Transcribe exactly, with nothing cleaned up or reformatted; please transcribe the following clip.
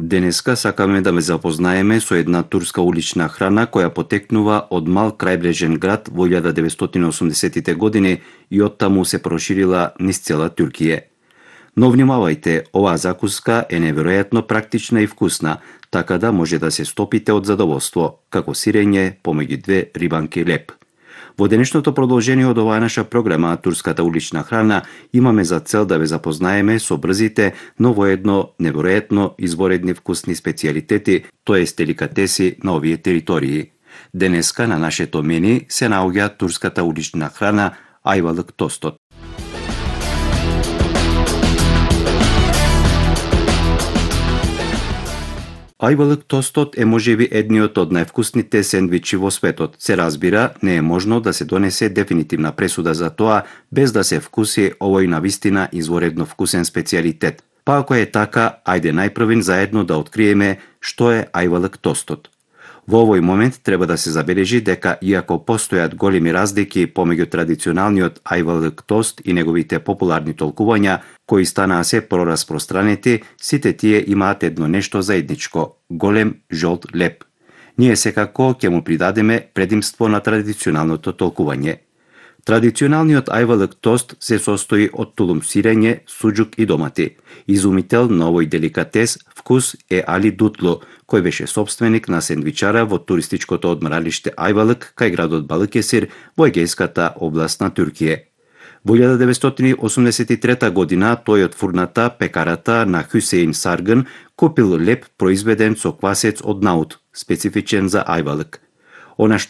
Денеска сакаме да ве запознаеме со една турска улична храна која потекнува од мал крајбрежен град во илјада деветстотини и осумдесетите години и оттаму се проширила низ цела Туркија. Но внимавајте, оваа закуска е неверојатно практична и вкусна, така да може да се стопите од задоволство, како сирење помеѓу две рибанки леп. Во денешното продолжение од оваа наша програма Турската улична храна имаме за цел да ве запознаеме со брзите, но воедно неверојатно изворедни вкусни специјалитети, тоест деликатеси на овие територии. Денеска на нашето мени се наоѓа турската улична храна ајвалык тостот. Ајвалык тостот е можеби едниот од највкусните сендвичи во светот. Се разбира, не е можно да се донесе дефинитивна пресуда за тоа без да се вкуси овој навистина изворедно вкусен специјалитет. Па ако е така, ајде најпрвин заедно да откриеме што е ајвалык тостот. Во овој момент треба да се забележи дека иако постојат големи разлики помеѓу традиционалниот ајвалык тост и неговите популарни толкувања, кои станаа се прораспространети, сите тие имаат едно нешто заедничко – голем жолт леп. Ние секако ќе му придадеме предимство на традиционалното толкување. Традиционалниот ајвалык тост се состои од тулум сирење, суџук и домати. Изумител на овој деликатес вкус е Али Дутлу, кој беше собственик на сендвичара во туристичкото одморалиште Ајвалык кај градот Балыкесир во егејската област на Туркија. Во илјада деветстотини и осумдесет и трета година тој од фурната пекарата на Хюсеин Саргын купил леп произведен со квасец од наут, специфичен за ајвалык. Она што